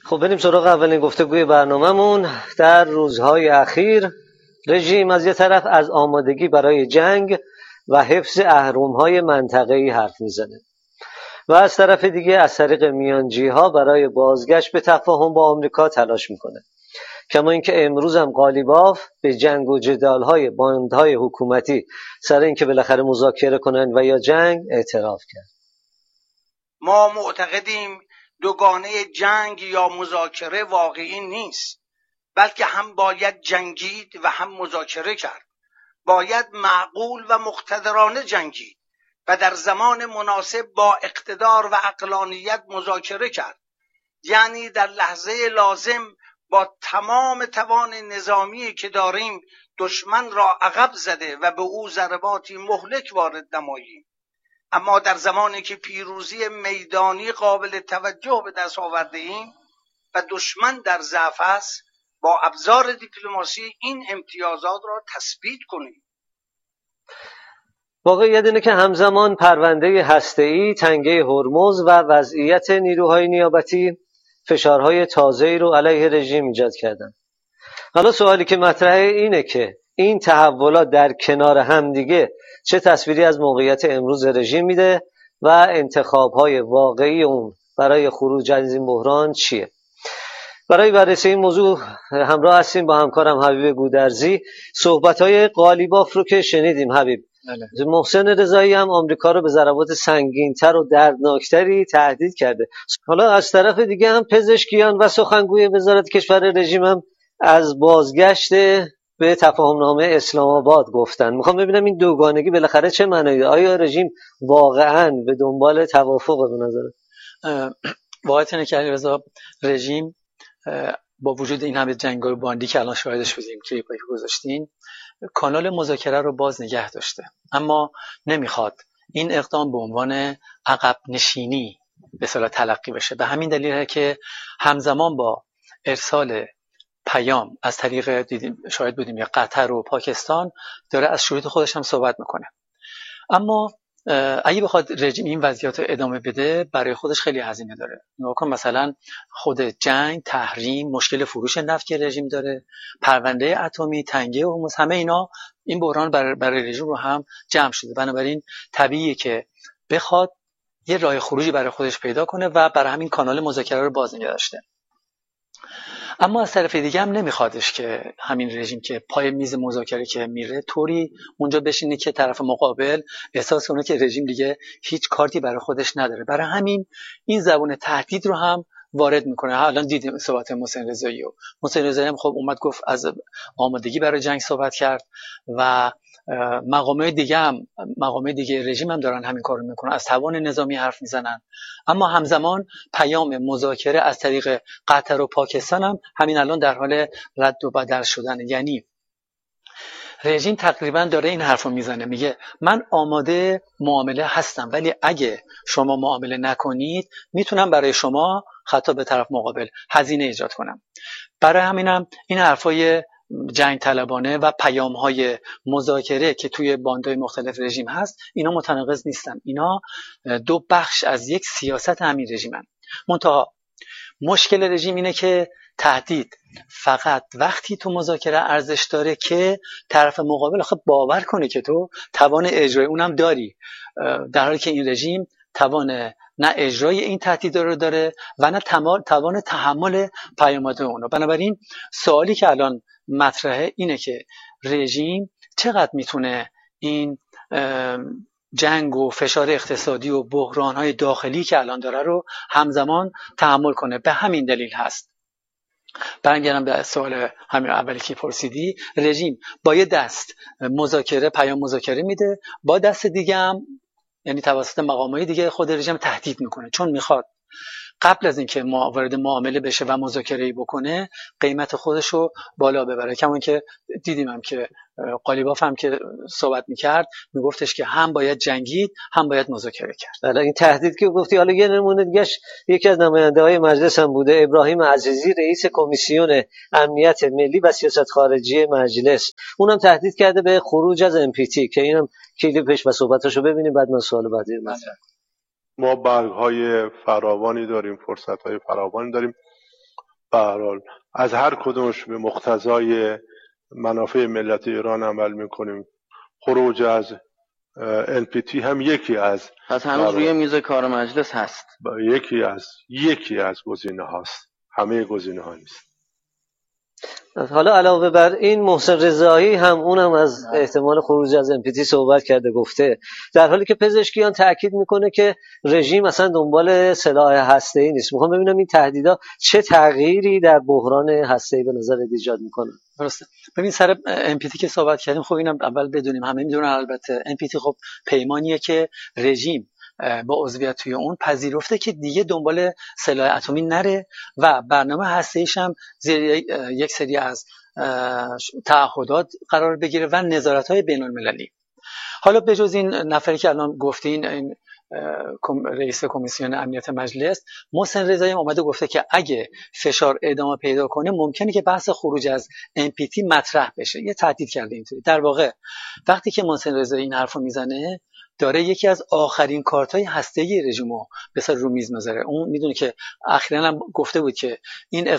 خب بریم سراغ اولین گفتگوی برنامه‌مون. در روزهای اخیر رژیم از یه طرف از آمادگی برای جنگ و حفظ اهرم‌های منطقه‌ای حرف میزنه و از طرف دیگه از طریق میانجی‌ها برای بازگشت به تفاهم با آمریکا تلاش میکنه. کما اینکه امروز هم قالیباف به جنگ و جدال‌های باندهای حکومتی سر اینکه بالاخره مذاکره کنن و یا جنگ اعتراف کرد. ما معتقدیم دوگانه جنگ یا مذاکره واقعی نیست، بلکه هم باید جنگید و هم مذاکره کرد. باید معقول و مقتدرانه جنگید و در زمان مناسب با اقتدار و عقلانیت مذاکره کرد، یعنی در لحظه لازم با تمام توان نظامی که داریم دشمن را عقب زده و به او ضرباتی مهلک وارد نماییم. اما در زمانی که پیروزی میدانی قابل توجه به دست آورده ایم و دشمن در ضعف است، با ابزار دیپلماسی این امتیازات را تثبیت کنیم. واقعیت اینه که همزمان پرونده هسته‌ای، تنگه هرمز و وضعیت نیروهای نیابتی فشارهای تازه‌ای رو علیه رژیم ایجاد کردن. حالا سوالی که مطرحه اینه که این تحولات در کنار هم دیگه چه تصویری از موقعیت امروز رژیم میده و انتخاب‌های واقعی اون برای خروج از این بحران چیه؟ برای بررسی این موضوع همراه هستیم با همکارم حبیب گودرزی. صحبت‌های قالیباف رو که شنیدیم حبیب، محسن رضایی هم آمریکا رو به ضربات سنگین‌تر و دردناکتری تهدید کرده. حالا از طرف دیگه هم پزشکیان و سخنگوی وزارت کشور رژیم هم از بازگشت به تفاهمنامه اسلام آباد گفتن. میخوام ببینم این دوگانگی بالاخره چه معنایی داره؟ آیا رژیم واقعاً به دنبال توافق به نظره؟ واقعیت اینه که علیرضا رژیم با وجود این همه جنگ‌های باندی که الان شاهدش بودیم که گذاشتین، کانال مذاکره رو باز نگه داشته، اما نمیخواد این اقدام به عنوان عقب نشینی به اصطلاح تلقی بشه. به همین دلیله که همزمان با ارسال پیام از طریق شاهد بودیم یا قطر و پاکستان داره از شروط خودش هم صحبت میکنه. اما اگه بخواد رژیم این وضعیت رو ادامه بده، برای خودش خیلی هزینه داره. نگاه کن مثلا خود جنگ، تحریم، مشکل فروش نفت که رژیم داره، پرونده اتمی، تنگه هرمز، همه اینا این بحران برای رژیم رو هم جمع شده. بنابراین طبیعیه که بخواد یه راه خروجی برای خودش پیدا کنه و برای همین کانال مذاکره رو باز نگه داشته. اما از طرف دیگه هم نمیخوادش که همین رژیم که پای میز مذاکره که میره طوری اونجا بشینه که طرف مقابل احساس کنه که رژیم دیگه هیچ کارتی برای خودش نداره. برای همین این زبان تهدید رو هم وارد میکنه. الان دیدیم صحبت محسن رضایی و محسن رضایی هم خب اومد گفت از آمادگی برای جنگ صحبت کرد و مقامات دیگه رژیم هم دارن همین کارو میکنن، از توان نظامی حرف میزنن. اما همزمان پیام مذاکره از طریق قطر و پاکستان هم همین الان در حال رد و بدل شدن. یعنی رژیم تقریبا داره این حرفو میزنه، میگه من آماده معامله هستم، ولی اگه شما معامله نکنید میتونم برای شما خطا به طرف مقابل هزینه ایجاد کنم. برای همینم این حرفای جنگ طلبانه و پیام‌های مذاکره که توی باندهای مختلف رژیم هست، اینا متناقض نیستن. اینا دو بخش از یک سیاست همین رژیمن. منتها مشکل رژیم اینه که تهدید فقط وقتی تو مذاکره ارزش داره که طرف مقابل خب باور کنه که تو توان اجرای اونم داری، در حالی که این رژیم توان نه اجرای این تهدید رو داره و نه توان تحمل پیامات اونو. بنابراین سوالی که الان مطرحه اینه که رژیم چقدر میتونه این جنگ و فشار اقتصادی و بحران‌های داخلی که الان داره رو همزمان تحمل کنه. به همین دلیل هست، برمیگردم به سوال همین اولی که پرسیدی، رژیم با یه دست مذاکره پیام مذاکره میده، با دست دیگه هم یعنی توسط مقامات دیگه خود رژیم تهدید میکنه، چون میخواد قبل از اینکه وارد معامله بشه و مذاکره‌ای بکنه قیمت خودش رو بالا ببره. کما که دیدیم هم که قالیباف هم که صحبت میکرد میگفتش که هم باید جنگید هم باید مذاکره کرد. حالا این تهدید که گفتی، حالا یه نمونه دیگه‌اش یکی از نماینده‌های مجلس هم بوده، ابراهیم عزیزی، رئیس کمیسیون امنیت ملی و سیاست خارجی مجلس، اونم تهدید کرده به خروج از MPT که اینم کلیپش و صحبتاشو ببینیم بعد من سوال بعدی رو مطرح. ما برگ‌های فراوانی داریم، فرصت‌های فراوانی داریم. به هر حال از هر کدومش به مقتضای منافع ملت ایران عمل میکنیم. خروج از NPT هم یکی از پس هنوز روی میز کار مجلس هست. یکی از گزینه هاست، همه گزینه ها نیست. حالا علاوه بر این محسن رضایی هم اونم از احتمال خروج از NPT صحبت کرده، گفته در حالی که پزشکیان تاکید میکنه که رژیم اصلا دنبال سلاح هسته‌ای نیست. میخوام ببینم این تهدیدها چه تغییری در بحران هسته‌ای به نظر ایجاد میکنه. درسته. ببین سر NPT که صحبت کردیم، خب اینم اول بدونیم، همه میدونن البته NPT خب پیمانیه که رژیم با عضویت توی اون پذیرفته که دیگه دنبال سلاح اتمی نره و برنامه هسته‌ایش هم زیر یک سری از تعهدات قرار بگیره و نظارت‌های بین‌المللی. حالا بجز این نفری که الان گفتین، این رئیس کمیسیون امنیت مجلس محسن رضایی اومده گفته که اگه فشار ادامه پیدا کنه ممکنه که بحث خروج از NPT مطرح بشه. یه تهدید کرده اینطوری. در واقع وقتی که محسن رضایی این حرفو میزنه داره یکی از آخرین کارت‌های هسته‌ای رژیمو به سر رو میز میذاره. اون میدونه که اخیراً هم گفته بود که این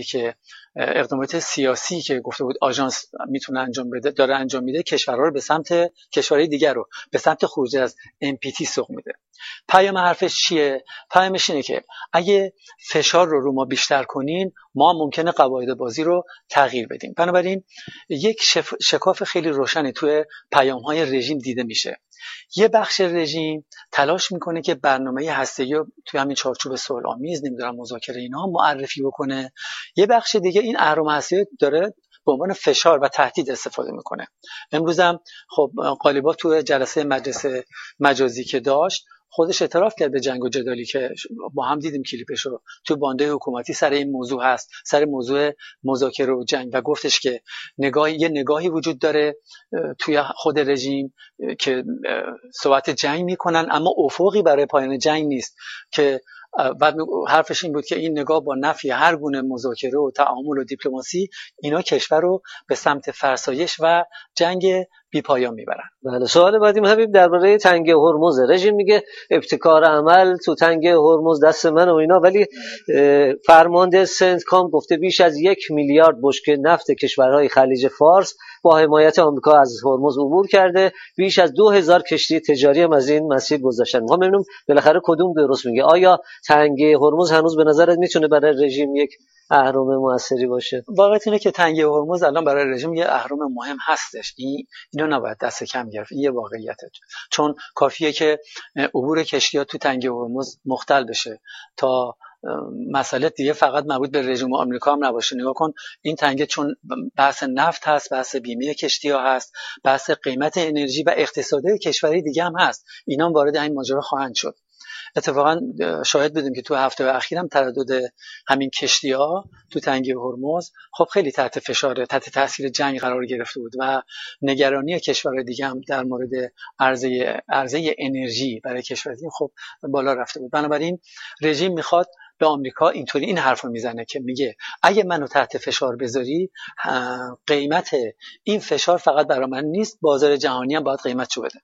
اقدامات سیاسی که گفته بود آژانس میتونه انجام بده، داره انجام میده، کشورها رو به سمت کشورهای دیگر رو به سمت خروج از NPT سوق میده. پیام حرفش چیه؟ پیامش اینه که اگه فشار رو ما بیشتر کنین، ما ممکنه قواعد بازی رو تغییر بدیم. بنابراین یک شکاف خیلی روشنی توی پیام‌های رژیم دیده میشه. یه بخش رژیم تلاش میکنه که برنامه هسته‌ای رو توی همین چارچوب صلح‌آمیز، نمیدونم مذاکره اینا معرفی بکنه. یه بخش دیگه این اهرم هسته‌ای داره به عنوان فشار و تهدید استفاده میکنه. امروز هم خب قالیباف تو جلسه مجلس مجازی که داشت خودش اعتراف کرد به جنگ و جدالی که با هم دیدیم کلیپش رو تو بانده حکومتی سر این موضوع هست، سر موضوع مذاکره و جنگ، و گفتش که یه نگاهی وجود داره توی خود رژیم که صحبت جنگ میکنن اما افقی برای پایان جنگ نیست، که بعد حرفش این بود که این نگاه با نفی هر گونه مذاکره و تعامل و دیپلماسی اینا کشور رو به سمت فرسایش و جنگ بی پایان میبرن. بله، سوال بعدیم حبیب درباره تنگه هرمز. رژیم میگه ابتکار عمل تو تنگه هرمز دست من و اینا، ولی فرمانده سنتکام گفته بیش از 1 میلیارد بشکه نفت کشورهای خلیج فارس با حمایت آمریکا از هرمز عبور کرده. بیش از 2000 کشتی تجاری هم از این مسیر گذشتن. میخوام ببینم بالاخره کدوم درست میگه. آیا تنگه هرمز هنوز به نظرت میتونه برای رژیم یک اهرم موثری باشه؟ واقعیت اینه که تنگه هرمز الان برای رژیم یه اهرم مهم هستش. اینو نباید دست کم گرفت. این یه واقعیته، چون کافیه که عبور کشتی‌ها تو تنگه هرمز مختل بشه تا مسئله دیگه فقط مربوط به رژیم آمریکا هم نباشه. نگاه کن این تنگه چون بحث نفت هست، بحث بیمه کشتی‌ها هست، بحث قیمت انرژی و اقتصاد کشوری دیگه هم هست، اینا هم وارد این ماجرا خواهند شد. اتفاقا شاهد بودیم که تو هفته اخیر هم تردد همین کشتی‌ها تو تنگه هرمز خب خیلی تحت فشار، تحت تاثیر جنگ قرار گرفته بود و نگرانی کشورهای دیگه هم در مورد عرضه انرژی برای کشورهای دیگه خب بالا رفته بود. بنابراین رژیم میخواد به آمریکا اینطوری این حرفو میزنه که میگه اگه منو تحت فشار بذاری، قیمت این فشار فقط برای من نیست، بازار جهانی هم باید قیمتشو بده.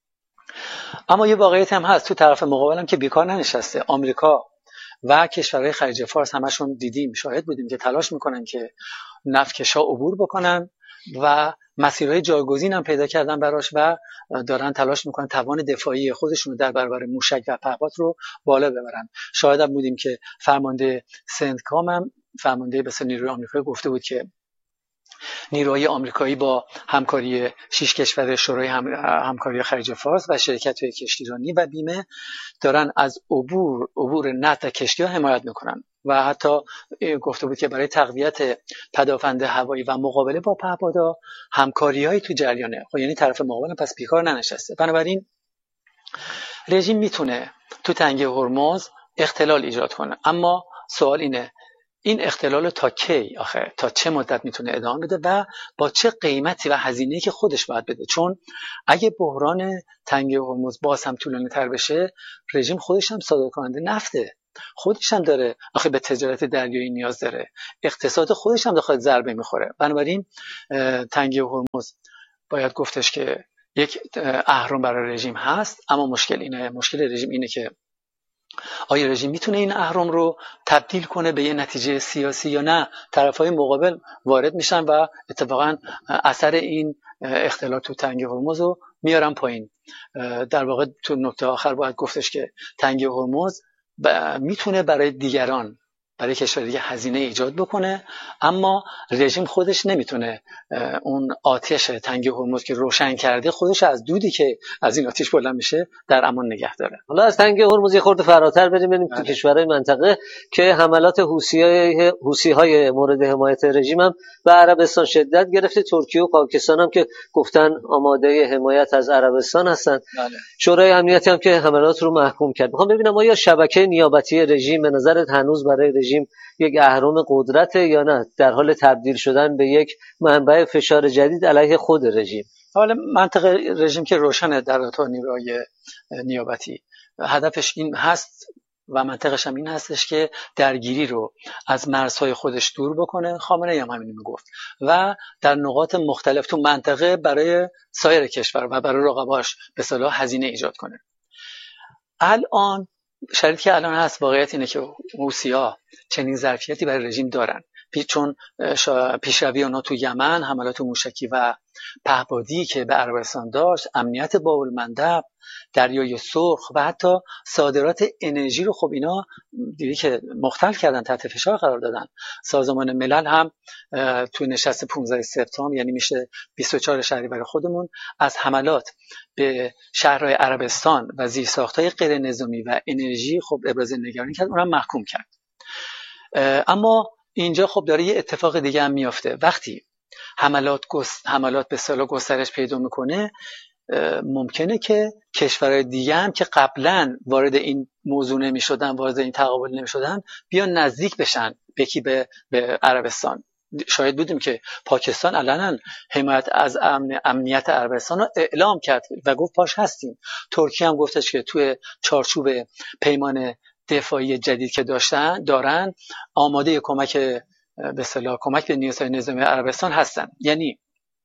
اما یه واقعیت هم هست، تو طرف مقابلم که بیکار ننشسته. آمریکا و کشورهای خلیج فارس همشون دیدیم، شاهد بودیم که تلاش میکنن که نفتکشا عبور بکنن و مسیرهای جایگزین هم پیدا کردن براش و دارن تلاش میکنن توان دفاعی خودشون در برابر موشک و پهپاد رو بالا ببرن. شاهد هم بودیم که فرمانده سنتکام هم، فرمانده بسیار نیروی آمریکایی، گفته بود که نیروهای آمریکایی با همکاری 6 کشور شورای همکاری خلیج فارس و شرکت‌های کشتیرانی و بیمه دارن از عبور نفت کشتی‌ها حمایت میکنن و حتی گفته بود که برای تقویت پدافند هوایی و مقابله با پهپادها همکاری‌هایی تو جریانه. خب یعنی طرف مقابل پس بیکار ننشسته. بنابراین رژیم میتونه تو تنگه هرمز اختلال ایجاد کنه، اما سوال اینه این اختلال تا کی، تا چه مدت میتونه ادامه بده و با چه قیمتی و هزینه‌ای که خودش باید بده؟ چون اگه بحران تنگه هرمز باز هم طولانی تر بشه، رژیم خودش هم صادرکننده نفته، خودش هم داره به تجارت دریایی نیاز داره، اقتصاد خودش هم داخل ضربه میخوره. بنابراین تنگه هرمز باید گفتش که یک اهرم برای رژیم هست، اما مشکل رژیم اینه که آیا رژیم میتونه این اهرم رو تبدیل کنه به یه نتیجه سیاسی یا نه؟ طرفای مقابل وارد میشن و اتفاقا اثر این اختلال تو تنگه هرمز رو میارن پایین. در واقع تو نکته آخر باید گفتش که تنگه هرمز میتونه برای دیگران، برای کشور دیگه هزینه ایجاد بکنه، اما رژیم خودش نمیتونه اون آتش تنگه هرمز که روشن کرده خودش از دودی که از این آتش بلند میشه در امان نگه داره. حالا از تنگه هرمز یه خورده فراتر بریم تو کشورهای منطقه که حملات حوثی‌های مورد حمایت رژیم هم به عربستان شدت گرفته. ترکیه و پاکستان هم که گفتن آماده حمایت از عربستان هستن. شورای امنیت هم که حملات رو محکوم کرد. میخوام ببینم آیا شبکه نیابتی رژیم به نظرت هنوز برای رژیم یک اهرم قدرت یا نه در حال تبدیل شدن به یک منبع فشار جدید علیه خود رژیم؟ حالا منطقه رژیم که روشنه در تا نیروهای نیابتی هدفش این هست و منطقش هم این هستش که درگیری رو از مرزهای خودش دور بکنه. خامنه‌ای هم همین میگفت و در نقاط مختلف تو منطقه برای سایر کشور و برای رقباش به اصطلاح هزینه ایجاد کنه. الان شرایطی که الان هست واقعیت اینه که حوثی‌ها چنین ظرفیتی برای رژیم دارن، چون پیشروی اونا تو یمن، حملات موشکی و پهپادی که به عربستان داشت، امنیت باب‌المندب، دریای سرخ و حتی صادرات انرژی رو خب اینا دیدی که مختل کردن، تحت فشار قرار دادن. سازمان ملل هم تو نشست 15 سپتامبر، یعنی میشه 24 شهریور خودمون، از حملات به شهرهای عربستان و زیرساخت‌های غیر نظامی و انرژی خب ابراز نگرانی کرد، اونم محکوم کرد. اما اینجا خب داره یه اتفاق دیگه هم میافته. وقتی حملات به اصطلاح گسترش پیدا میکنه، ممکنه که کشورهای دیگه هم که قبلا وارد این موضوع نمیشدن، وارد این تقابل نمیشدن، بیان نزدیک بشن به عربستان. شاید بودیم که پاکستان علنا حمایت از امنیت عربستان رو اعلام کرد و گفت پاش هستیم. ترکیه هم گفتش که توی چارچوب پیمان دفاعی جدید که دارن آماده کمک به اصطلاح کمک به نیازهای نظامی عربستان هستن. یعنی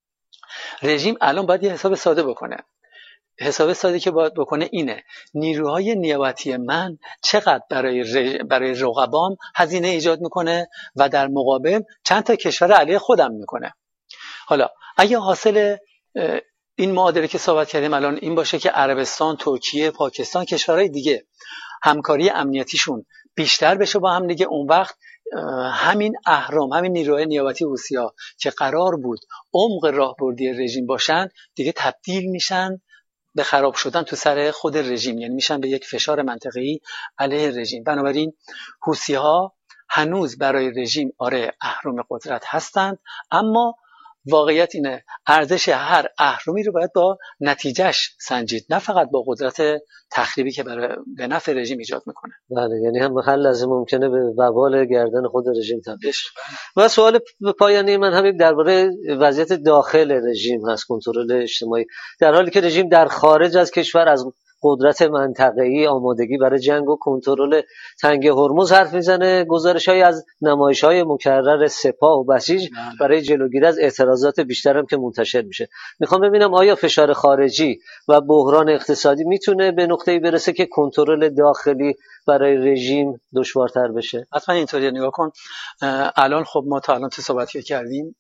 رژیم الان باید یه حساب ساده بکنه. حساب ساده که باید بکنه اینه: نیروهای نیابتی من چقدر برای رقبام هزینه ایجاد میکنه و در مقابل چند تا کشور علیه خودم میکنه. حالا اگه حاصل این معادله که صحبت کردیم الان این باشه که عربستان، ترکیه، پاکستان، کشورهای دیگه همکاری امنیتیشون بیشتر بشه با هم دیگه، اون وقت همین اهرام، همین نیروهای نیابتی حوثی‌ها که قرار بود عمق راهبردی رژیم باشن، دیگه تبدیل میشن به خراب شدن تو سر خود رژیم، یعنی میشن به یک فشار منطقه‌ای علیه رژیم. بنابراین حوثی‌ها هنوز برای رژیم اهرم قدرت هستند، اما واقعیت اینه ارزش هر اهرمی رو باید با نتیجهش سنجید، نه فقط با قدرت تخریبی که به نفع رژیم ایجاد میکنه. بله، یعنی هم حل از ممکنه به وبال گردن خود رژیم تبدیل شه. و سوال پایانی من همین درباره وضعیت داخل رژیم هست، کنترل اجتماعی. در حالی که رژیم در خارج از کشور از قدرت منطقه‌ای، آمادگی برای جنگ و کنترل تنگه هرمز حرف میزنه، گزارش‌هایی از نمایش‌های مکرر سپاه و بسیج برای جلوگیری از اعتراضات بیشتر هم که منتشر میشه. میخوام ببینم آیا فشار خارجی و بحران اقتصادی میتونه به نقطه‌ای برسه که کنترل داخلی برای رژیم دشوارتر بشه؟ حتما اینطوریه. نگاه کن، الان خب ما تا الان صحبت کردیم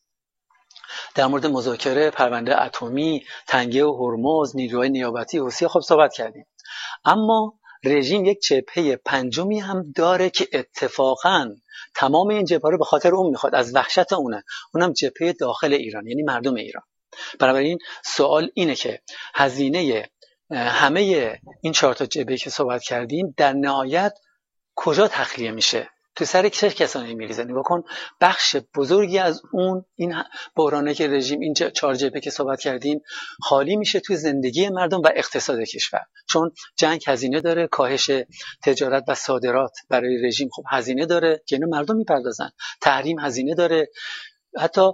در مورد مذاکره پرونده اتمی، تنگه و هرمز، نیروهای نیابتی حوثی خب صحبت کردیم، اما رژیم یک جبهه پنجمی هم داره که اتفاقاً تمام این جبهه رو به خاطر اون میخواد، از وحشت اونم جبهه داخل ایران، یعنی مردم ایران. بنابراین سوال اینه که هزینه همه این 4 تا جبهه که صحبت کردیم در نهایت کجا تخلیه میشه؟ تو سر چه کسانی میریزه؟ نگاه کن، بخش بزرگی از این بحرانه که رژیم این 4 جبهه که صحبت کردیم خالی میشه توی زندگی مردم و اقتصاد کشور، چون جنگ هزینه داره، کاهش تجارت و صادرات برای رژیم خب هزینه داره که اینو مردم میپردازن، تحریم هزینه داره، حتی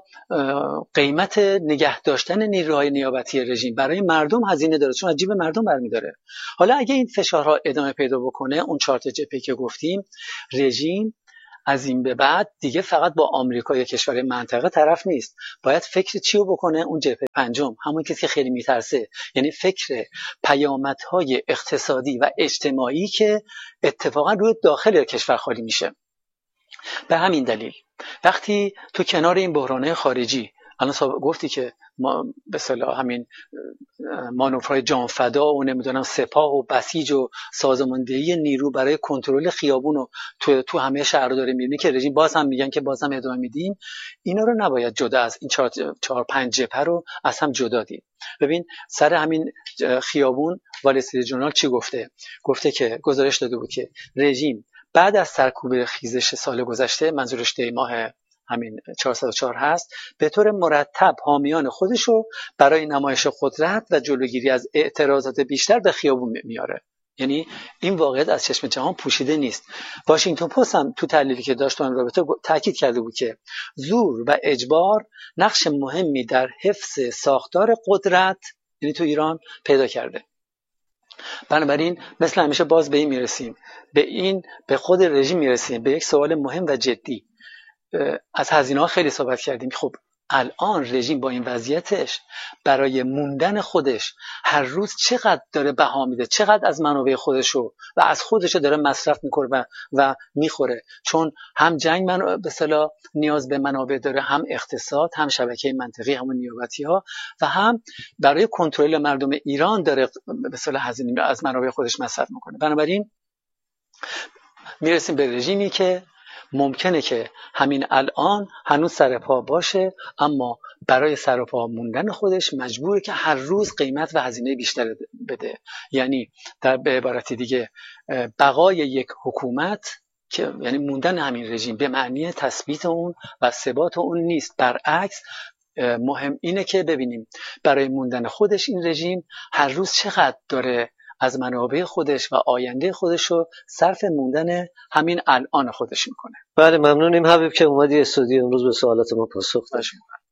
قیمت نگه داشتن نیروهای نیابتی رژیم برای مردم هزینه داره، چون از جیب مردم برمیداره. حالا اگه این فشارها ادامه پیدا بکنه، اون 4 تا جبهه که گفتیم، رژیم از این به بعد دیگه فقط با آمریکا یا کشور منطقه طرف نیست، باید فکر چی رو بکنه؟ اون جبهه پنجم، همون کسی که خیلی میترسه، یعنی فکر پیامدهای اقتصادی و اجتماعی که اتفاقا روی داخل کشور خالی میشه. به همین دلیل وقتی تو کنار این بحرانهای خارجی، الان گفتی که ما به اصطلاح همین مانورهای جانفدا و نمیدونم سپاه و بسیج و سازماندهی نیرو برای کنترل خیابون و تو همه شهر داره میبینی که رژیم باز هم میگن که باز هم ادامه میدیم، اینا رو نباید جدا از این 4-5 جبهه رو از هم جدا دید. ببین سر همین خیابون وال استریت ژورنال چی گفته که گزارش داده بود که رژیم بعد از سرکوب خیزش سال گذشته، منظورش دی ماه همین 404 هست، به طور مرتب حامیان خودشو برای نمایش قدرت و جلوگیری از اعتراضات بیشتر به خیابون میاره. یعنی این واقعیت از چشم جهان پوشیده نیست. واشنگتن پست هم تو تحلیلی که داشت تو این رابطه تاکید کرده بود که زور و اجبار نقش مهمی در حفظ ساختار قدرت، یعنی تو ایران پیدا کرده. بنابراین مثل همیشه باز به این میرسیم، به خود رژیم میرسیم، به یک سوال مهم و جدی. از هزینه‌ها خیلی صحبت کردیم. خب الان رژیم با این وضعیتش برای موندن خودش هر روز چقدر داره بها میده، چقدر از منابع خودشو و از خودشو داره مصرف میکنه و میخوره، چون هم جنگ به اصطلاح نیاز به منابع داره، هم اقتصاد، هم شبکه منطقی، هم نیابتی‌ها، و هم برای کنترل مردم ایران داره به اصطلاح هزینه از منابع خودش مصرف میکنه. بنابراین میرسیم به رژیمی که ممکنه که همین الان هنوز سرپا باشه، اما برای سرپا موندن خودش مجبوره که هر روز قیمت و هزینه بیشتر بده. یعنی به عبارت دیگه بقای یک حکومت که یعنی موندن همین رژیم به معنی تثبیت اون و ثبات اون نیست، برعکس مهم اینه که ببینیم برای موندن خودش این رژیم هر روز چقدر داره از منابع خودش و آینده خودش رو صرف موندن همین الان خودش میکنه. بله ممنونیم حبیب که اومدی استودیو امروز به سوالات ما پاسخ دادی.